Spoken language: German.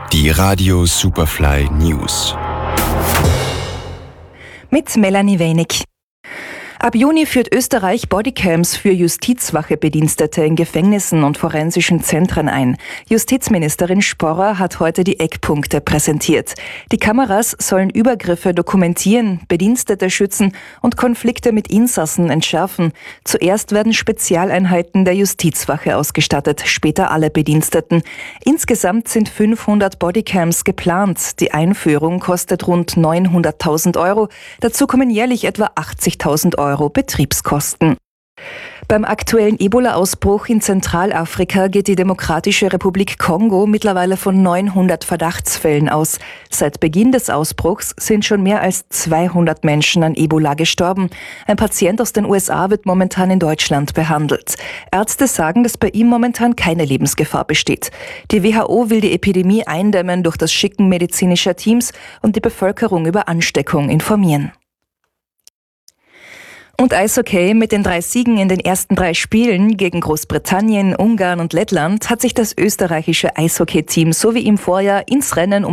Die Radio Superfly News. Mit Melanie Wenig. Ab Juni führt Österreich Bodycams für Justizwache-Bedienstete in Gefängnissen und forensischen Zentren ein. Justizministerin Sporrer hat heute die Eckpunkte präsentiert. Die Kameras sollen Übergriffe dokumentieren, Bedienstete schützen und Konflikte mit Insassen entschärfen. Zuerst werden Spezialeinheiten der Justizwache ausgestattet, später alle Bediensteten. Insgesamt sind 500 Bodycams geplant. Die Einführung kostet rund 900.000 €. Dazu kommen jährlich etwa 80.000 € Betriebskosten. Beim aktuellen Ebola-Ausbruch in Zentralafrika geht die Demokratische Republik Kongo mittlerweile von 900 Verdachtsfällen aus. Seit Beginn des Ausbruchs sind schon mehr als 200 Menschen an Ebola gestorben. Ein Patient aus den USA wird momentan in Deutschland behandelt. Ärzte sagen, dass bei ihm momentan keine Lebensgefahr besteht. Die WHO will die Epidemie eindämmen durch das Schicken medizinischer Teams und die Bevölkerung über Ansteckung informieren. Und Eishockey: Mit den 3 Siegen in den ersten 3 Spielen gegen Großbritannien, Ungarn und Lettland hat sich das österreichische Eishockey-Team so wie im Vorjahr ins Rennen um